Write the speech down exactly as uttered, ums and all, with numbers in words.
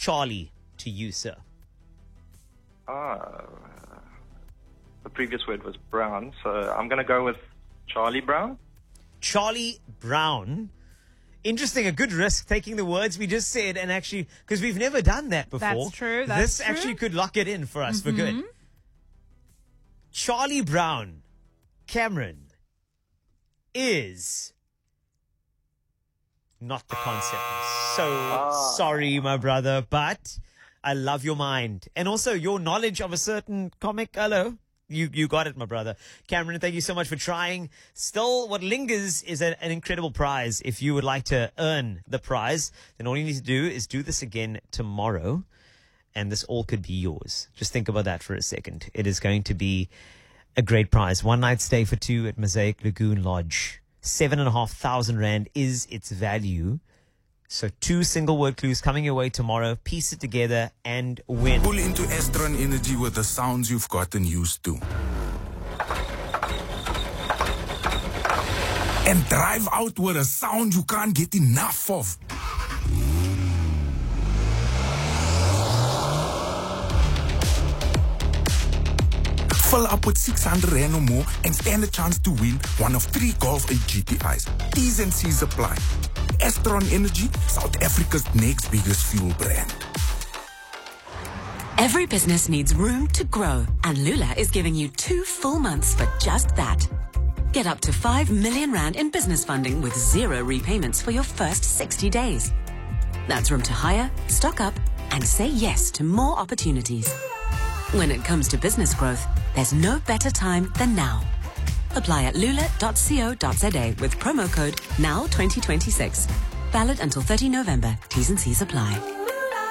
Charlie to you, sir? Ah, the previous word was brown, so I'm going to go with Charlie Brown. Charlie Brown. Interesting, a good risk taking the words we just said and actually, because we've never done that before. That's true. That's this true. actually could lock it in for us mm-hmm. for good. Charlie Brown, Cameron, is not the concept. So Ah. sorry, my brother, but I love your mind. And also your knowledge of a certain comic. Hello. You you got it, my brother. Cameron, thank you so much for trying. Still, what lingers is a, an incredible prize. If you would like to earn the prize, then all you need to do is do this again tomorrow, and this all could be yours. Just think about that for a second. It is going to be a great prize. One night stay for two at Mosaic Lagoon Lodge. Seven and a half thousand rand is its value. So two single word clues coming your way tomorrow. Piece it together and win. Pull into Estron Energy with the sounds you've gotten used to. And drive out with a sound you can't get enough of. Fill up with six hundred rand or more and stand a chance to win one of three Golf eight G T Is. T's and C's apply. Estron Energy, South Africa's next biggest fuel brand. Every business needs room to grow, and Lula is giving you two full months for just that. Get up to five million rand in business funding with zero repayments for your first sixty days. That's room to hire, stock up, and say yes to more opportunities. When it comes to business growth, there's no better time than now. Apply at lula dot co dot za with promo code N O W twenty twenty-six. Valid until thirtieth of November. T's and C's apply.